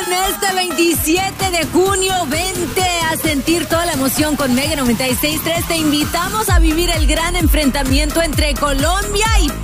este 27 de junio. Vente a sentir toda la emoción con Mega 96.3. Te invitamos a vivir el gran enfrentamiento entre Colombia y